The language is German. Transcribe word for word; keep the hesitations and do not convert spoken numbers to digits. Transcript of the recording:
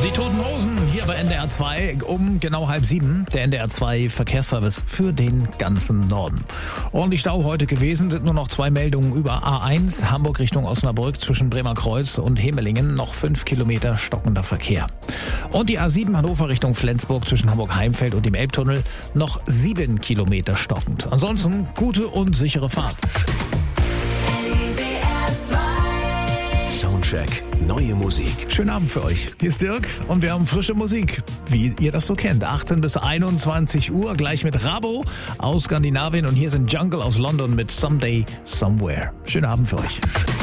Die Toten Hosen hier bei N D R zwei um genau halb sieben. Der N D R zwei Verkehrsservice für den ganzen Norden. Ordentlich Stau heute gewesen, sind nur noch zwei Meldungen über A eins, Hamburg Richtung Osnabrück zwischen Bremerkreuz und Hemelingen, noch fünf Kilometer stockender Verkehr. Und die A sieben Hannover Richtung Flensburg zwischen Hamburg-Heimfeld und dem Elbtunnel, noch sieben Kilometer stockend. Ansonsten gute und sichere Fahrt. Soundcheck, neue Musik. Schönen Abend für euch. Hier ist Dirk und wir haben frische Musik, wie ihr das so kennt. achtzehn bis einundzwanzig Uhr, gleich mit Rabo aus Skandinavien und hier sind Jungle aus London mit Someday, Somewhere. Schönen Abend für euch.